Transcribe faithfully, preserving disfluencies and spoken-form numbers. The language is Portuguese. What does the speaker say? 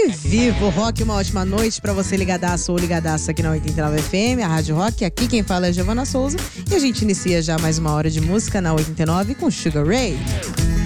Vivo Rock, uma ótima noite pra você ligadaço ou ligadaça aqui na oitenta e nove F M, a Rádio Rock. Aqui quem fala é Giovana Souza e a gente inicia já mais uma hora de música na oitenta e nove com Sugar Ray.